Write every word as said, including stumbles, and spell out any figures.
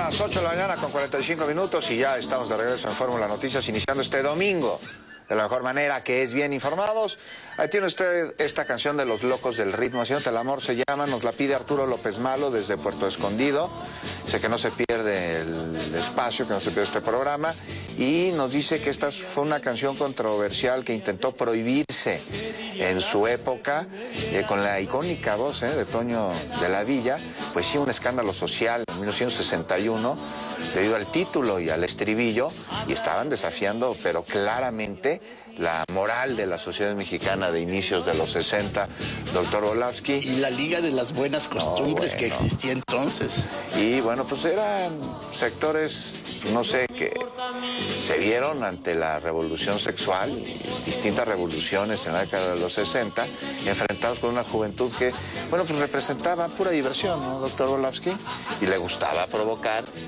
las ocho de la mañana con cuarenta y cinco minutos y ya estamos de regreso en Fórmula Noticias, iniciando este domingo de la mejor manera, que es bien informados. Ahí tiene usted esta canción de Los Locos del Ritmo, Haciéndote el Amor se llama, nos la pide Arturo López Malo desde Puerto Escondido. Dice que no se pierde el espacio, que no se pierde este programa, y nos dice que esta fue una canción controversial que intentó prohibirse en su época, eh, con la icónica voz eh, de Toño de la Villa. Pues sí, un escándalo social en mil novecientos sesenta y uno debido al título y al estribillo, y estaban desafiando pero claramente la moral de la sociedad mexicana de inicios de los sesenta, doctor Volavsky. Y la Liga de las Buenas Costumbres, no, bueno, que existía entonces. Y bueno, pues eran sectores, no sé, que se vieron ante la revolución sexual, distintas revoluciones en la década de los sesenta, enfrentados con una juventud que, bueno, pues representaba pura diversión, ¿no, doctor Volavsky? Y le gustaba provocar